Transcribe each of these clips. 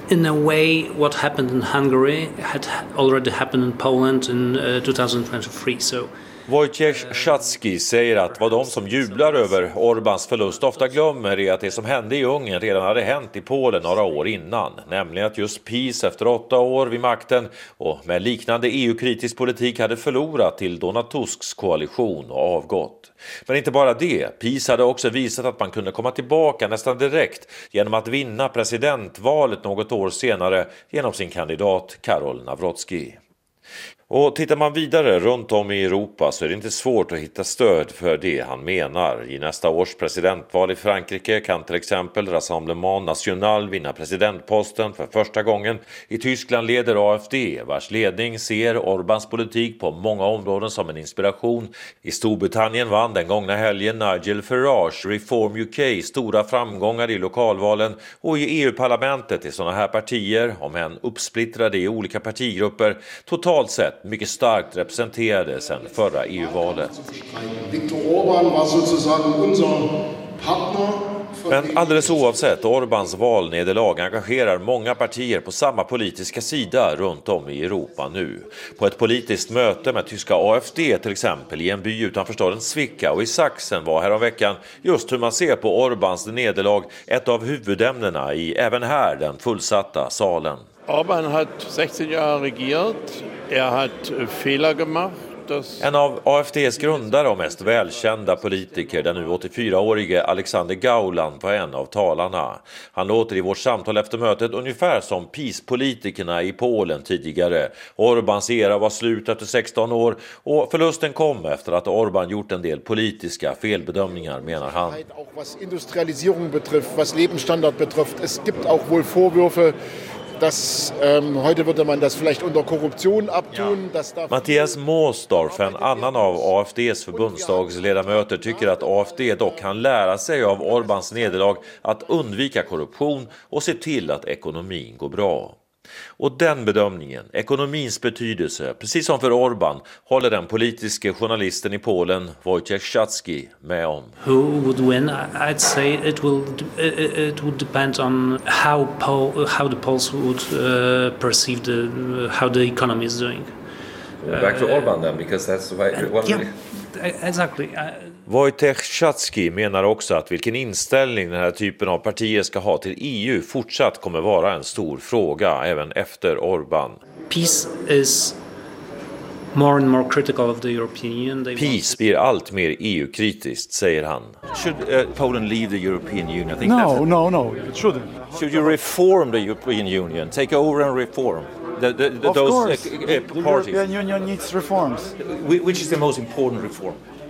in a way, what happened in Hungary had already happened in Poland in 2023. So Wojciech Szacki säger att vad de som jublar över Orbáns förlust ofta glömmer är att det som hände i Ungern redan hade hänt i Polen några år innan. Nämligen att just PiS efter 8 år vid makten och med liknande EU-kritisk politik hade förlorat till Donald Tusks koalition och avgått. Men inte bara det, PiS hade också visat att man kunde komma tillbaka nästan direkt genom att vinna presidentvalet något år senare genom sin kandidat Karol Nawrocki. Och tittar man vidare runt om i Europa så är det inte svårt att hitta stöd för det han menar. I nästa års presidentval i Frankrike kan till exempel Rassemblement National vinna presidentposten för första gången. I Tyskland leder AfD, vars ledning ser Orbáns politik på många områden som en inspiration. I Storbritannien vann den gångna helgen Nigel Farage Reform UK stora framgångar i lokalvalen, och i EU-parlamentet är sådana här partier, om än uppsplittrade i olika partigrupper, totalt sett mycket starkt representerade sedan förra EU-valet. Viktor Orbán var sozusagen unser partner. Men alldeles oavsett, Orbáns valnederlag engagerar många partier på samma politiska sida runt om i Europa nu. På ett politiskt möte med tyska AfD till exempel i en by utanför staden Zwickau i Sachsen var häromveckan just hur man ser på Orbáns nederlag ett av huvudämnena i även här den fullsatta salen. Orbán hat 16 Jahre regiert, hat Fehler gemacht. En av AfDs grundare och mest välkända politiker, den nu 84-årige Alexander Gauland, var en av talarna. Han låter i vårt samtal efter mötet ungefär som PiS-politikerna i Polen tidigare. Orbáns era var slut efter 16 år och förlusten kom efter att Orbán gjort en del politiska felbedömningar, menar han. Auch was Industrialisierung betrifft, was Lebensstandard betrifft, es gibt auch wohl Vorwürfe, dass heute würde man das vielleicht unter Korruption abtun. Mattias Måsdorf, en annan av AfDs förbundsdagsledamöter, tycker att AfD dock kan lära sig av Orbáns nederlag att undvika korruption och se till att ekonomin går bra. Och den bedömningen, ekonomins betydelse, precis som för Orbán, håller den politiska journalisten i Polen Wojciech Szacki med om. who would win? I'd say it would depend on how the Poles would perceive how the economy is doing. Back to Orbán then, because that's Exactly. Wojciech Szacki menar också att vilken inställning den här typen av partier ska ha till EU fortsatt kommer vara en stor fråga även efter Orbán. PiS is more and more critical of the European Union. PiS blir allt mer EU-kritiskt, säger han. Should Poland leave the European Union? I think No, it shouldn't. Should you reform the European Union? Take over and reform Of those course, the parties? European Union needs reforms. Which is the most important reform?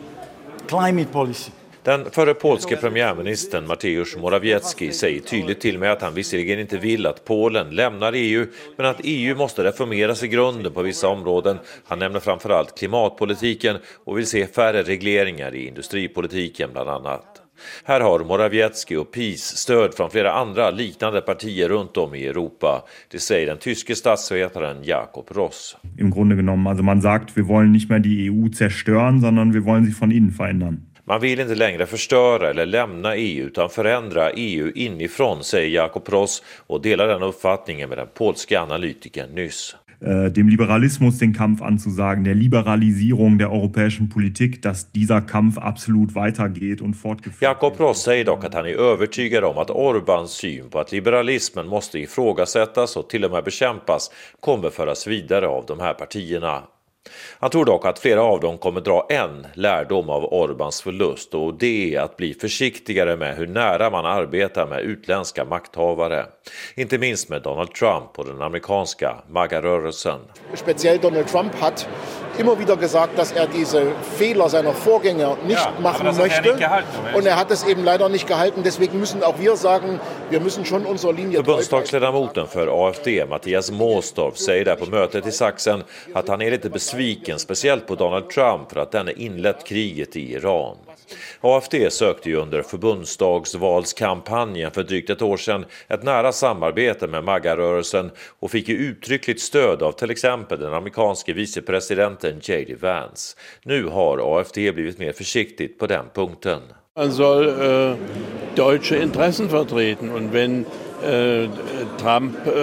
Climate policy. Den förre polske premiärministern Mateusz Morawiecki säger tydligt till mig att han visserligen inte vill att Polen lämnar EU, men att EU måste reformeras i grunden på vissa områden. Han nämner framförallt klimatpolitiken och vill se färre regleringar i industripolitiken bland annat. Här har Morawiecki och PiS stöd från flera andra liknande partier runt om i Europa. Det säger den tyske statsvetaren Jakob Ross. Im Grunde genommen, also man sagt, wir wollen nicht mehr die EU zerstören, sondern wir wollen sie von innen verändern. Man vill inte längre förstöra eller lämna EU utan förändra EU inifrån, säger Jakob Ross och delar den uppfattningen med den polska analytikern nyss. Dem Liberalismus den Kampf anzusagen, der Liberalisierung der europäischen Politik, dass dieser Kampf absolut weitergeht und fortgeführt. Jakob Ross säger dock att han är övertygad om att Orbáns syn på att liberalismen måste ifrågasättas och till och med bekämpas kommer föras vidare av de här partierna. Han tror dock att flera av dem kommer dra en lärdom av Orbáns förlust, och det är att bli försiktigare med hur nära man arbetar med utländska makthavare. Inte minst med Donald Trump och den amerikanska MAGA-rörelsen. Speziell Donald Trump hat immer wieder gesagt, dass diese Fehler seiner Vorgänger nicht machen möchte. Und hat es eben leider nicht gehalten. Deswegen müssen auch wir sagen, wir müssen schon unsere Linie. Förbundsdagsledamoten för AfD, Mattias Måsdorf, säger där på mötet i Sachsen att han är lite besviken, speciellt på Donald Trump, för att denne inlett kriget i Iran. AfD sökte ju under förbundsdagsvalskampanjen för drygt ett år sedan ett nära samarbete med MAGA-rörelsen och fick ju uttryckligt stöd av till exempel den amerikanske vicepresidenten J.D. Vance. Nu har AfD blivit mer försiktigt på den punkten. Man soll deutsche Interessen vertreten, und wenn Trump